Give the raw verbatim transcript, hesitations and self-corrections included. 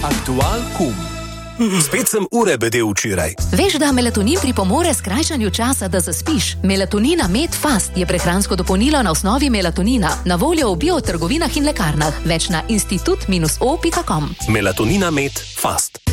Aktual kum. Spet sem ure bedel včeraj. Veš, da melatonin pripomore skrajšanju časa, da zaspiš? Melatonina Med Fast je prehransko dopolnilo na osnovi melatonina, na voljo v biotrgovinah in lekarnah. Več na institut o pika com. Melatonina Med Fast.